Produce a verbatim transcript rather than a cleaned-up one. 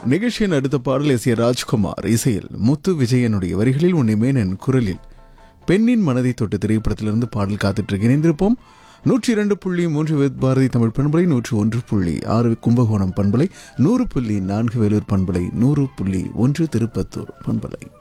நிகழ்ச்சியின் அடுத்த பாடல் எஸ் ஏ ராஜ்குமார் இசையில் முத்து விஜயனுடைய வரிகளில் உன்னை மேனன் குரலில் பெண்ணின் மனதை தொட்டு திரைப்படத்திலிருந்து பாடல் காத்துட்டு இணைந்திருப்போம். நூற்றி இரண்டு புள்ளி மூன்று வித் பாரதி தமிழ் பண்பலை, நூற்று ஒன்று புள்ளி ஆறு கும்பகோணம் பண்பலை, நூறு புள்ளி நான்கு வேலூர் பண்பலை, நூறு புள்ளி ஒன்று திருப்பத்தூர் பண்பலை.